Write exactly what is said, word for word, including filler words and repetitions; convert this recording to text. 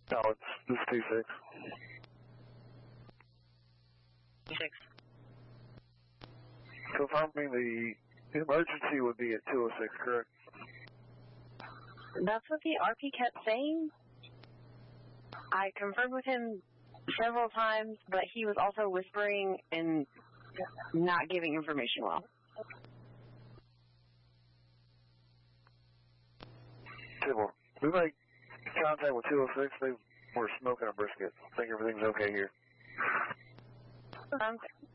No, it's this two six. Six. Confirming the emergency would be at two oh six, correct? That's what the R P kept saying. I confirmed with him several times, but he was also whispering and not giving information well. Civil. We make contact with two oh six. They were smoking a brisket. I think everything's okay here. Um,